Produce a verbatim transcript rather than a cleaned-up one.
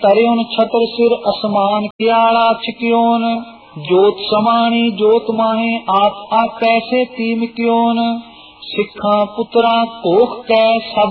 ਤਰਿਉਨ ਛਤਰ ਸਿਰ ਅਸਮਾਨ ਕਿਆਲਾ ਛਕਿਓਨ। ਜੋਤ ਸਮਾਣੀ ਜੋਤ ਮਾਹੇ ਆਪ ਆਪੈ ਸੇ ਤੀਮ ਕਿਓਨ। ਸਿੱਖਾਂ ਪੁੱਤਰਾਂ ਕੋਖ ਕੈ ਸਭ